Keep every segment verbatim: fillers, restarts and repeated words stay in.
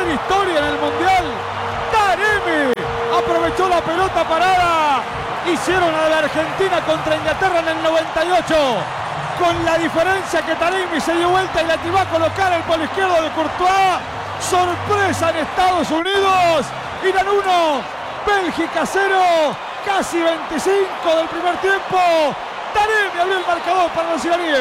hacer historia en el Mundial. Taremi aprovechó la pelota parada. Hicieron a la Argentina contra Inglaterra en el noventa y ocho. Con la diferencia que Taremi se dio vuelta y la tiró a colocar el polo izquierdo de Courtois. Sorpresa en Estados Unidos. Irán uno, Bélgica cero. Casi veinticinco del primer tiempo. Taremi abrió el marcador para los iraníes.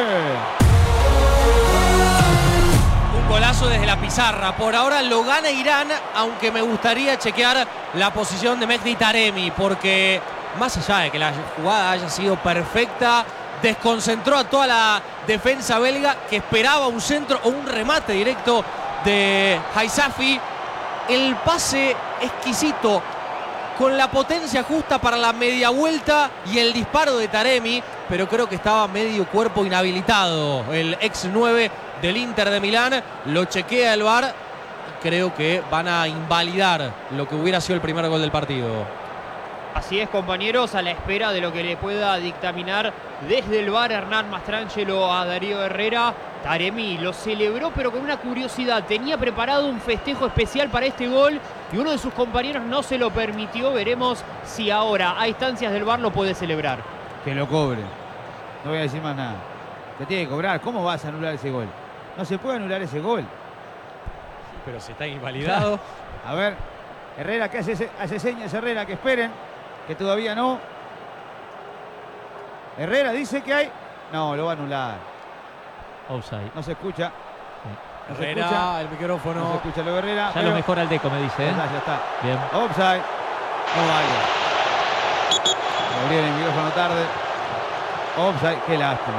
Un golazo desde la pizarra. Por ahora lo gana Irán, aunque me gustaría chequear la posición de Mehdi Taremi, porque más allá de que la jugada haya sido perfecta, desconcentró a toda la defensa belga que esperaba un centro o un remate directo de Haisafi. El pase exquisito, con la potencia justa para la media vuelta y el disparo de Taremi, pero creo que estaba medio cuerpo inhabilitado el ex nueve del Inter de Milán. Lo chequea el V A R y creo que van a invalidar lo que hubiera sido el primer gol del partido. Así es, compañeros, a la espera de lo que le pueda dictaminar desde el V A R Hernán Mastrangelo a Darío Herrera. Taremi lo celebró, pero con una curiosidad. Tenía preparado un festejo especial para este gol y uno de sus compañeros no se lo permitió. Veremos si ahora, a instancias del V A R, lo puede celebrar. Que lo cobre. No voy a decir más nada. Te tiene que cobrar. ¿Cómo vas a anular ese gol? No se puede anular ese gol. Pero si está invalidado. A ver, Herrera, que hace, hace señas Herrera, que esperen. Que todavía no. Herrera dice que hay. No, lo va a anular. Offside. No se escucha. No Herrera, se escucha. El micrófono. No se escucha lo de Herrera. Ya pero... lo mejora el Deco, me dice. ¿eh? Ya está, ya está. Bien. Offside. No vale. Abrieron el micrófono tarde. Offside. Qué lástima,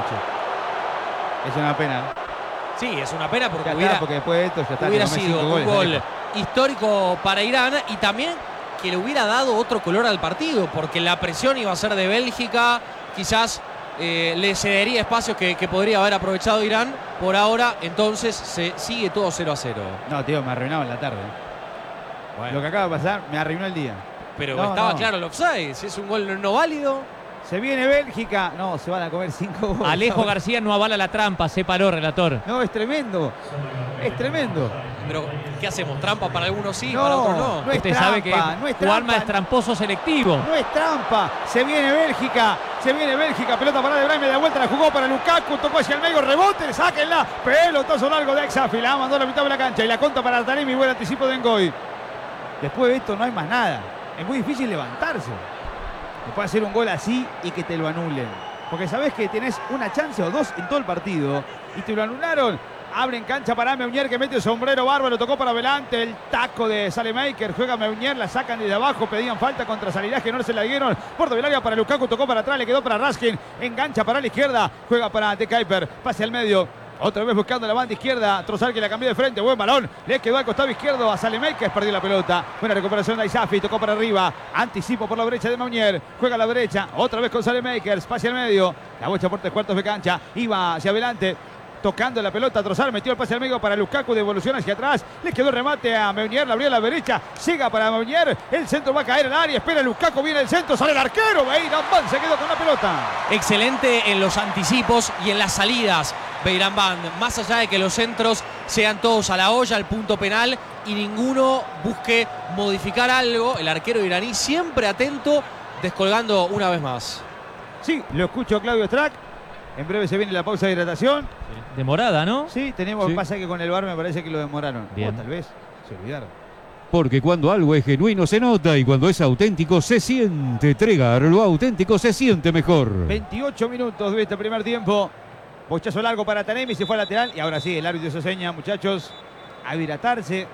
che. Es una pena. Sí, es una pena porque ya hubiera, está, porque después de esto ya está, hubiera sido un goles, gol ¿sabes? histórico para Irán y también que le hubiera dado otro color al partido, porque la presión iba a ser de Bélgica, quizás eh, le cedería espacios que, que podría haber aprovechado Irán. Por ahora, entonces, se sigue todo cero a cero. No, tío, me arruinaba la tarde. Bueno. Lo que acaba de pasar me arruinó el día. Pero no, estaba no. claro el offside, si es un gol no válido. Se viene Bélgica. No, se van a comer cinco goles. Alejo García no avala la trampa, se paró, relator. No, es tremendo. Es tremendo. Pero, ¿qué hacemos? ¿Trampa para algunos sí, no, para otros no? no es Usted trampa, sabe que no es Juanma trampa. es tramposo selectivo. No es trampa. Se viene Bélgica. Se viene Bélgica. Pelota para de Brahim. De vuelta la jugó para Lukaku. Tocó hacia el medio. Rebote. Sáquenla. Pelotazo largo de Haisafi. La mandó a la mitad de la cancha. Y la conta para Taremi. Buen anticipo de Ngoy. Después de esto no hay más nada. Es muy difícil levantarse. Después hacer un gol así y que te lo anulen. Porque sabés que tenés una chance o dos en todo el partido. Y te lo anularon. Abre en cancha para Meunier, que mete el sombrero bárbaro, tocó para adelante, el taco de Salemaker, juega Meunier, la sacan desde abajo, pedían falta contra Salirás, que no se la dieron, puerto del área para Lukaku, tocó para atrás, le quedó para Raskin, engancha para la izquierda, juega para De Kuyper, pase al medio, otra vez buscando la banda izquierda, Trossard que la cambió de frente, buen balón, le quedó al costado izquierdo a Salemaker, perdió la pelota, buena recuperación de Haisafi, tocó para arriba, anticipo por la derecha de Meunier, juega a la derecha, otra vez con Salemaker, pase al medio, la vuelta por tres cuartos de cancha, iba hacia adelante, tocando la pelota, Trossard metió el pase al medio para Lukaku, devolución hacia atrás, le quedó el remate a Meunier, la abrió a la derecha, llega para Meunier, el centro va a caer al área, espera Lukaku, viene el centro, sale el arquero, Beirambán se quedó con la pelota. Excelente en los anticipos y en las salidas, Beirambán, más allá de que los centros sean todos a la olla, al punto penal y ninguno busque modificar algo, el arquero iraní siempre atento, descolgando una vez más. Sí, lo escucho Claudio Strack. En breve se viene la pausa de hidratación. Demorada, ¿no? Sí, tenemos, Sí. pasa que con el V A R me parece que lo demoraron. Bien. O tal vez se olvidaron. Porque cuando algo es genuino se nota y cuando es auténtico se siente. Tregar, lo auténtico se siente mejor. veintiocho minutos de este primer tiempo. Bochazo largo para Taremi, se fue a lateral. Y ahora sí, el árbitro se seña, muchachos, a hidratarse.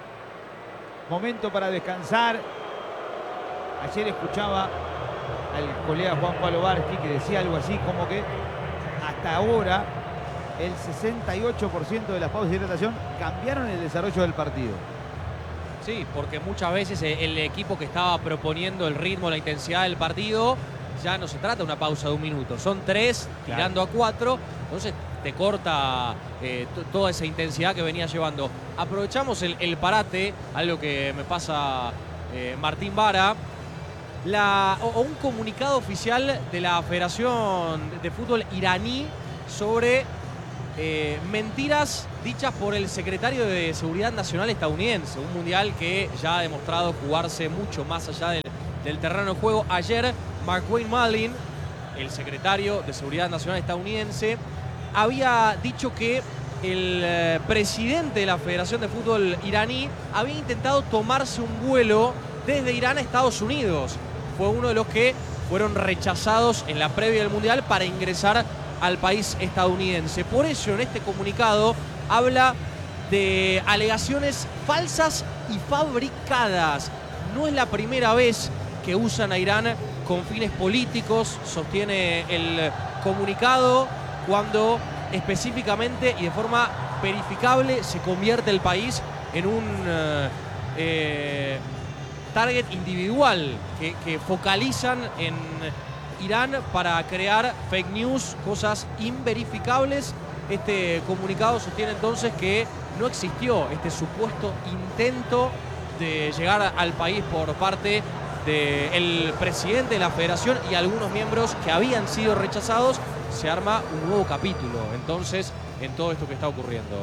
Momento para descansar. Ayer escuchaba al colega Juan Pablo Barsky que decía algo así como que hasta ahora el sesenta y ocho por ciento de las pausas de hidratación cambiaron el desarrollo del partido. Sí, porque muchas veces el equipo que estaba proponiendo el ritmo, la intensidad del partido, ya no se trata de una pausa de un minuto, son tres, Claro. tirando a cuatro, entonces te corta eh, toda esa intensidad que venía llevando. Aprovechamos el, el parate, algo que me pasa eh, Martín Vara, la, o, o un comunicado oficial de la Federación de Fútbol iraní sobre eh, mentiras dichas por el secretario de Seguridad Nacional estadounidense. Un mundial que ya ha demostrado jugarse mucho más allá del, del terreno de juego. Ayer, McWayne Mullin, el secretario de Seguridad Nacional estadounidense, había dicho que el eh, presidente de la Federación de Fútbol iraní había intentado tomarse un vuelo desde Irán a Estados Unidos. Fue uno de los que fueron rechazados en la previa del Mundial para ingresar al país estadounidense. Por eso en este comunicado habla de alegaciones falsas y fabricadas. No es la primera vez que usan a Irán con fines políticos, sostiene el comunicado, cuando específicamente y de forma verificable se convierte el país en un eh, eh, target individual que, que focalizan en Irán para crear fake news, cosas inverificables. Este comunicado sostiene entonces que no existió este supuesto intento de llegar al país por parte del presidente de la federación y algunos miembros que habían sido rechazados. Se arma un nuevo capítulo entonces en todo esto que está ocurriendo.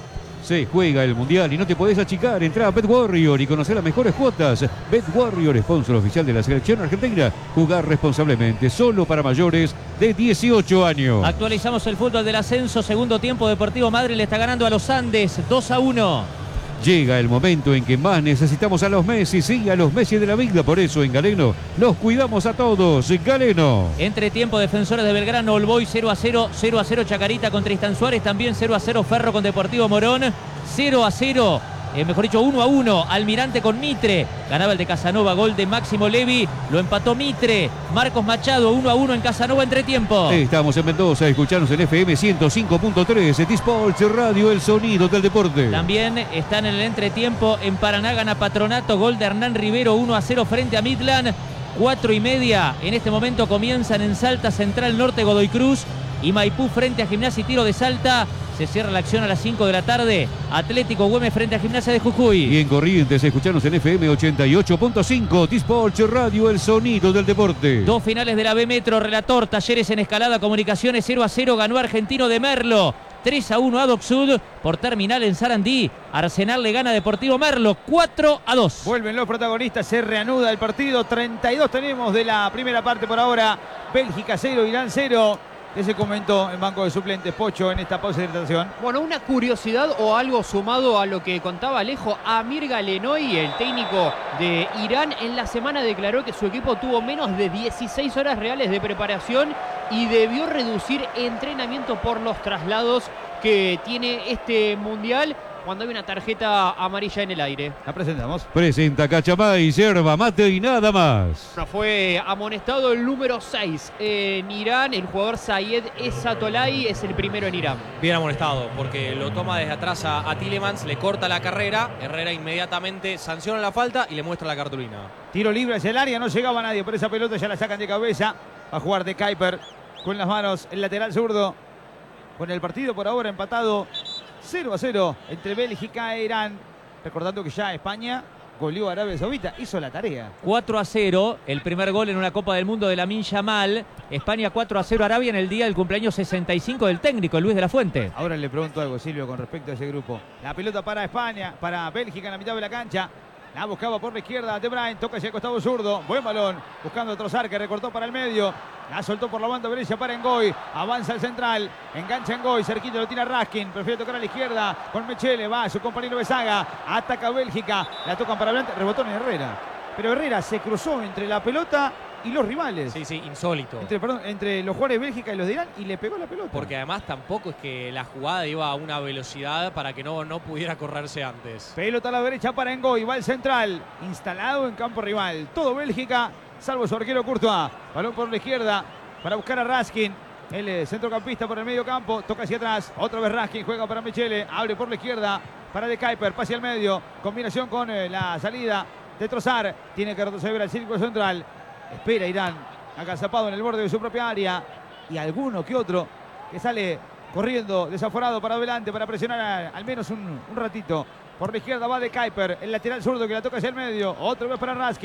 Se juega el Mundial y no te podés achicar. Entrá a BetWarrior y conocer las mejores cuotas. BetWarrior, sponsor oficial de la selección argentina. Jugar responsablemente, solo para mayores de dieciocho años. Actualizamos el fútbol del ascenso. Segundo tiempo, Deportivo Madrid le está ganando a los Andes dos a uno. Llega el momento en que más necesitamos a los Messi, sí, a los Messi de la vida. Por eso en Galeno los cuidamos a todos. Galeno. Entre tiempo, Defensores de Belgrano, All Boys cero a cero, cero a cero Chacarita con Tristan Suárez, también cero a cero Ferro con Deportivo Morón, cero a cero, eh, mejor dicho uno a uno Almirante con Mitre, ganaba el de Casanova, gol de Máximo Levi, lo empató Mitre, Marcos Machado uno a uno en Casanova entre tiempo. Estamos en Mendoza, escuchanos en F M ciento cinco punto tres, T-Sports Radio, el sonido del deporte. También están en el entretiempo en Paraná, gana Patronato, gol de Hernán Rivero, uno a cero frente a Midland. Cuatro y media en este momento comienzan en Salta, Central Norte, Godoy Cruz y Maipú frente a Gimnasia y Tiro de Salta. Se cierra la acción a las cinco de la tarde. Atlético Güemes frente a Gimnasia de Jujuy. Y en Corrientes, escuchanos en F M ochenta y ocho punto cinco, T-Sports Radio, el sonido del deporte. Dos finales de la B Metro, relator, Talleres en Escalada, Comunicaciones cero a cero, ganó Argentino de Merlo. tres a uno a Doc Sud por terminal en Sarandí. Arsenal le gana a Deportivo Merlo cuatro a dos. Vuelven los protagonistas, se reanuda el partido. treinta y dos tenemos de la primera parte por ahora. Bélgica cero, Irán cero. ¿Qué se comentó en banco de suplentes, Pocho, en esta pausa de hidratación? Bueno, una curiosidad o algo sumado a lo que contaba Alejo. Amir Galenoy, el técnico de Irán, en la semana declaró que su equipo tuvo menos de dieciséis horas reales de preparación y debió reducir entrenamiento por los traslados que tiene este mundial cuando hay una tarjeta amarilla en el aire. La presentamos. Presenta Cachamay, yerba mate y nada más. Bueno, fue amonestado el número seis en Irán. El jugador Sayed Esatolay es el primero en Irán. Bien amonestado, porque lo toma desde atrás a, a Tielemans, le corta la carrera. Herrera inmediatamente sanciona la falta y le muestra la cartulina. Tiro libre hacia el área, no llegaba nadie por esa pelota, ya la sacan de cabeza. Va a jugar de Kuiper con las manos el lateral zurdo. Con el partido por ahora empatado cero a cero entre Bélgica e Irán. Recordando que ya España goleó a Arabia Saudita, hizo la tarea. cuatro a cero, el primer gol en una Copa del Mundo de Lamine Yamal. España cuatro a cero Arabia en el día del cumpleaños sesenta y cinco del técnico, Luis de la Fuente. Ahora le pregunto algo, Silvio, con respecto a ese grupo. La pelota para España, para Bélgica en la mitad de la cancha. La buscaba por la izquierda De Bruyne, toca hacia el costado zurdo. Buen balón, buscando Trossard que recortó para el medio. La soltó por la banda derecha para Ngoy. Avanza el central, engancha Ngoy, cerquita lo tira Raskin. Prefiere tocar a la izquierda con Mechele, va su compañero Besaga. Ataca Bélgica, la tocan para adelante, rebotó en Herrera. Pero Herrera se cruzó entre la pelota y los rivales. Sí, sí, insólito. Entre, perdón, entre los jugadores de Bélgica y los de Irán y le pegó la pelota. Porque además tampoco es que la jugada iba a una velocidad para que no, no pudiera correrse antes. Pelota a la derecha para Ngoy, va el central, instalado en campo rival. Todo Bélgica, salvo su arquero Courtois. Balón por la izquierda para buscar a Raskin. El centrocampista por el medio campo, toca hacia atrás. Otra vez Raskin, juega para Michele, abre por la izquierda para De Kuiper, pase al medio. Combinación con eh, la salida de Trossard. Tiene que retroceder al círculo central. Espera Irán, agazapado en el borde de su propia área. Y alguno que otro que sale corriendo desaforado para adelante para presionar a, al menos un, un ratito. Por la izquierda va De Kuiper, el lateral zurdo que la toca hacia el medio. Otra vez para Raskin.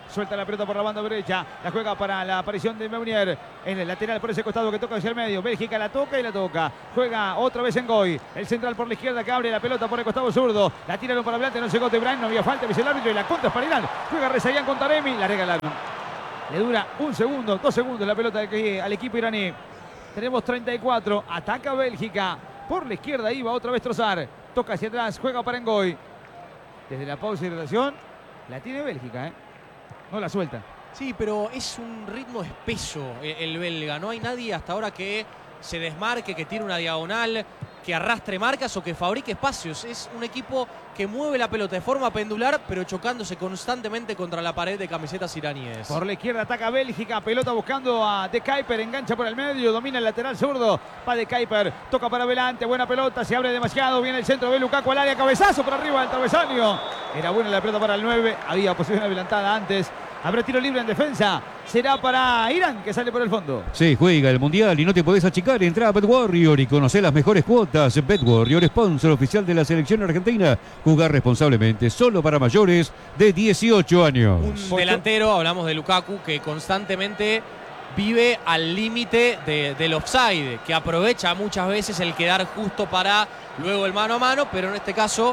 suelta la pelota por la banda derecha, la juega para la aparición de Meunier, en el lateral por ese costado que toca hacia el medio, Bélgica la toca y la toca, juega otra vez en Goy, el central por la izquierda que abre la pelota por el costado zurdo, la tiraron para adelante, no llegó De Bruyne, no había falta, dice el árbitro y la contra es para Irán, juega Rezaian con Taremi, la regalaron. Le dura un segundo, dos segundos la pelota al equipo iraní. Tenemos treinta y cuatro, ataca Bélgica, por la izquierda iba otra vez Trossard, toca hacia atrás, juega para Ngoy. Desde la pausa y relación, la tiene Bélgica, ¿eh? No la suelta. Sí, pero es un ritmo espeso el, el belga. No hay nadie hasta ahora que se desmarque, que tire una diagonal, que arrastre marcas o que fabrique espacios. Es un equipo que mueve la pelota de forma pendular, pero chocándose constantemente contra la pared de camisetas iraníes. Por la izquierda ataca Bélgica, pelota buscando a De Kuyper, engancha por el medio, domina el lateral zurdo, va De Kuyper, toca para adelante, buena pelota, se abre demasiado, viene el centro de Lukaku al área, cabezazo por arriba del travesaño. Era buena la pelota para el nueve, había posición adelantada antes. Habrá tiro libre en defensa. Será para Irán, que sale por el fondo. Se juega el Mundial y no te podés achicar. Entrá a Bet Warrior y conocé las mejores cuotas. Bet Warrior, sponsor oficial de la selección argentina. Jugar responsablemente, solo para mayores de dieciocho años. Un delantero, hablamos de Lukaku, que constantemente vive al límite de, del offside, que aprovecha muchas veces el quedar justo para luego el mano a mano, pero en este caso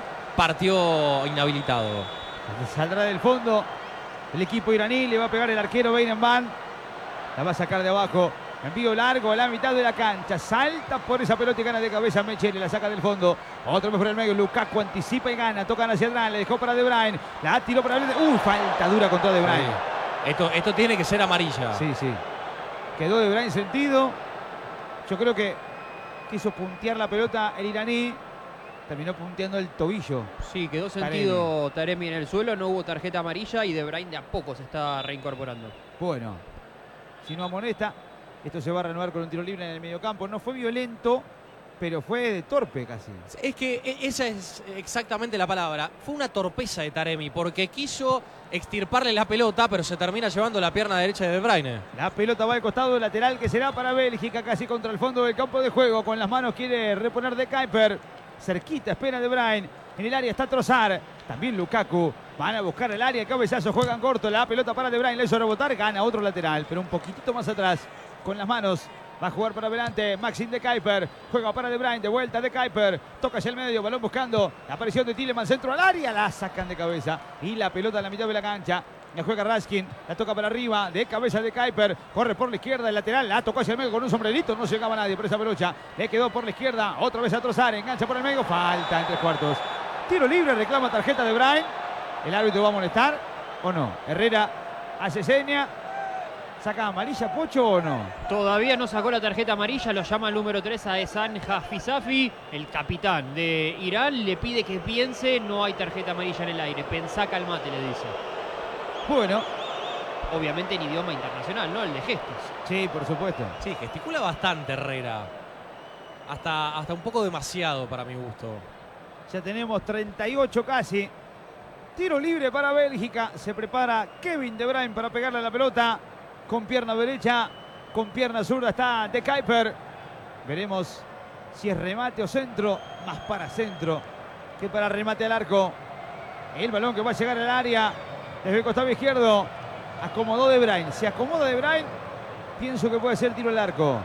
partió inhabilitado. Saldrá del fondo el equipo iraní, le va a pegar el arquero Beirenban, la va a sacar de abajo, envío largo a la mitad de la cancha, salta por esa pelota y gana de cabeza Mechele, la saca del fondo, otro mejor el medio, Lukaku anticipa y gana, tocan hacia atrás, le dejó para De Bruyne, la tiró para el... ¡Uh! Falta dura contra De Bruyne. Sí. Esto, esto tiene que ser amarilla. Sí, sí. Quedó De Bruyne sentido, yo creo que quiso puntear la pelota el iraní, terminó punteando el tobillo. Sí, quedó sentido Taremi. Taremi en el suelo, no hubo tarjeta amarilla y De Bruyne de a poco se está reincorporando. Bueno, si no amonesta, esto se va a renovar con un tiro libre en el mediocampo. No fue violento, pero fue torpe casi. Es que esa es exactamente la palabra. Fue una torpeza de Taremi porque quiso extirparle la pelota, pero se termina llevando la pierna derecha de De Bruyne. La pelota va al costado lateral que será para Bélgica, casi contra el fondo del campo de juego. Con las manos quiere reponer De Kuyper. Cerquita espera De Bruyne. En el área está Trossard. También Lukaku. Van a buscar el área. Cabezazo. Juegan corto. La pelota para De Bruyne. Le hizo rebotar. Gana otro lateral. Pero un poquitito más atrás. Con las manos. Va a jugar para adelante. Maxim De Kuyper. Juega para De Bruyne. De vuelta De Kuyper. Toca hacia el medio. Balón buscando. La aparición de Tielemans. Centro al área. La sacan de cabeza. Y la pelota en la mitad de la cancha. La juega Raskin, la toca para arriba, de cabeza De Kuyper, corre por la izquierda, el lateral, la tocó hacia el medio con un sombrerito, no llegaba nadie por esa pelucha, le quedó por la izquierda, otra vez a Trossard, engancha por el medio, falta en tres cuartos. Tiro libre, reclama tarjeta De Bruyne, el árbitro va a molestar, ¿o no? Herrera hace seña, saca amarilla Pocho o no. Todavía no sacó la tarjeta amarilla, lo llama el número tres a Ehsan Hafizafi, el capitán de Irán, le pide que piense, no hay tarjeta amarilla en el aire, pensá, calmate, le dice. Bueno, obviamente en idioma internacional, ¿no? El de gestos. Sí, por supuesto. Sí, gesticula bastante Herrera. Hasta, hasta un poco demasiado para mi gusto. Ya tenemos treinta y ocho casi. Tiro libre para Bélgica. Se prepara Kevin De Bruyne para pegarle a la pelota. Con pierna derecha, con pierna zurda está De Kuyper. Veremos si es remate o centro. Más para centro que para remate al arco. El balón que va a llegar al área. Desde el costado izquierdo, acomodó De Bruyne. Se acomoda De Bruyne, pienso que puede ser tiro al arco.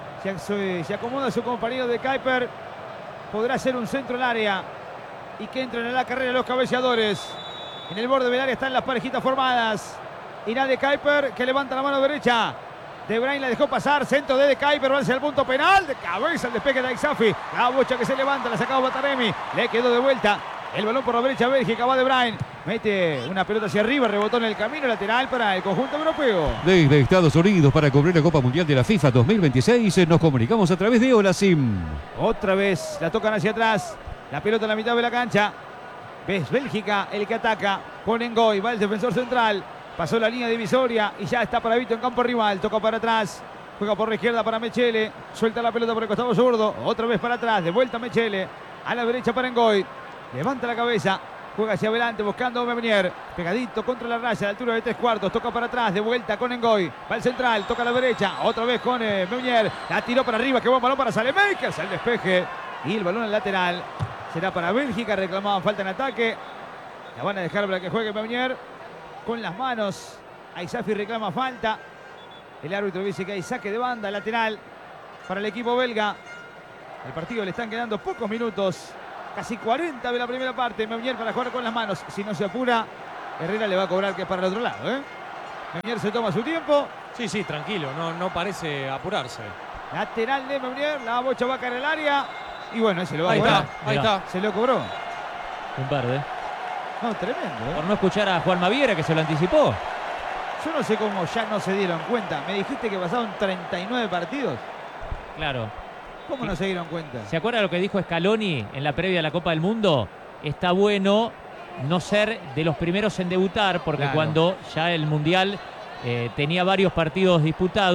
Se, se acomoda su compañero De Kuyper, podrá ser un centro al área. Y que entren en la carrera los cabeceadores. En el borde del área están las parejitas formadas. Irá De Kuyper, que levanta la mano derecha. De Bruyne la dejó pasar, centro de De Kuyper, va hacia el punto penal. De cabeza el despegue de Exafi. La bocha que se levanta, la sacaba Taremi. Le quedó de vuelta. El balón por la derecha, Bélgica, va De Bruyne. Mete una pelota hacia arriba, rebotó en el camino lateral para el conjunto europeo. Desde Estados Unidos para cubrir la Copa Mundial de la FIFA dos mil veintiséis nos comunicamos a través de Olasim. Otra vez la tocan hacia atrás. La pelota en la mitad de la cancha. Ves Bélgica el que ataca. Con Ngoy, va el defensor central. Pasó la línea divisoria y ya está para Vito en campo rival. Toca para atrás. Juega por la izquierda para Mechele. Suelta la pelota por el costado zurdo. Otra vez para atrás. De vuelta Mechele. A la derecha para Ngoy. Levanta la cabeza, juega hacia adelante buscando a Meunier, pegadito contra la raya a la altura de tres cuartos, toca para atrás, de vuelta con Ngoy, va el central, toca a la derecha, otra vez con eh, Meunier, la tiró para arriba, que buen balón para Saelemaekers, al despeje, y el balón al lateral, será para Bélgica, reclamaban falta en ataque, la van a dejar para que juegue Meunier, con las manos. Aisafi reclama falta. El árbitro dice que hay saque de banda lateral para el equipo belga. El partido le están quedando pocos minutos. Casi cuarenta de la primera parte. Meunier para jugar con las manos. Si no se apura, Herrera le va a cobrar que es para el otro lado, ¿eh? Meunier se toma su tiempo. Sí, sí, tranquilo, no, no parece apurarse. Lateral de Meunier. La bocha va a caer al área. Y bueno, ese lo va a Ahí cobrar. está, ahí Mirá. está. Se lo cobró. Un verde. No, tremendo, ¿eh? Por no escuchar a Juan Maviera, que se lo anticipó. Yo no sé cómo ya no se dieron cuenta. Me dijiste que pasaron treinta y nueve partidos. Claro. ¿Cómo no se dieron cuenta? ¿Se acuerda lo que dijo Scaloni en la previa a la Copa del Mundo? Está bueno no ser de los primeros en debutar, porque Claro. cuando ya el Mundial eh, tenía varios partidos disputados,